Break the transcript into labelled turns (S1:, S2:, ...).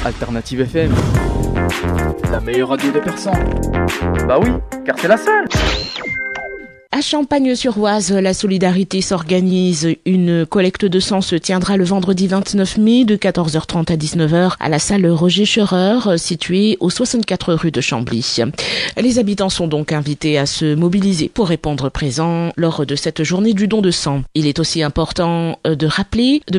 S1: Alternative FM, la meilleure radio de Persan. Bah oui, car c'est la seule.
S2: À Champagne-sur-Oise, la Solidarité s'organise. Une collecte de sang se tiendra le vendredi 29 mai de 14h30 à 19h à la salle Roger Scherer, située au 64 rue de Chambly. Les habitants sont donc invités à se mobiliser pour répondre présent lors de cette journée du don de sang. Il est aussi important de rappeler